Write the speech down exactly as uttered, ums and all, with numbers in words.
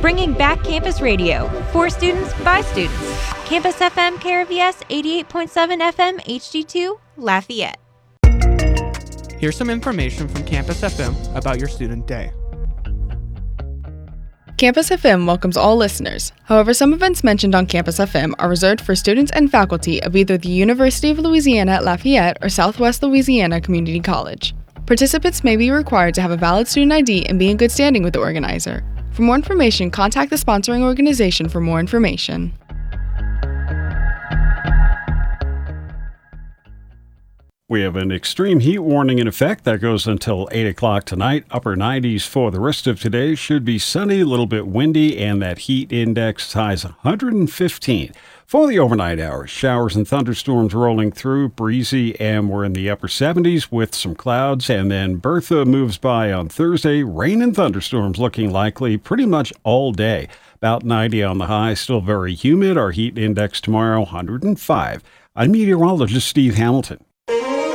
bringing back campus radio for students by students. Campus F M K R V S eighty-eight point seven F M H D two, Lafayette. Here's some information from Campus F M about your student day. Campus F M welcomes all listeners. However, some events mentioned on Campus F M are reserved for students and faculty of either the University of Louisiana at Lafayette or Southwest Louisiana Community College. Participants may be required to have a valid student I D and be in good standing with the organizer. For more information, contact the sponsoring organization for more information. We have an extreme heat warning in effect that goes until eight o'clock tonight. Upper nineties for the rest of today. Should be sunny, a little bit windy, and that heat index highs one hundred fifteen. For the overnight hours, showers and thunderstorms rolling through, breezy, and we're in the upper seventies with some clouds. And then Bertha moves by on Thursday. Rain and thunderstorms looking likely pretty much all day. About ninety on the high, still very humid. Our heat index tomorrow, one hundred five. I'm meteorologist Steve Hamilton.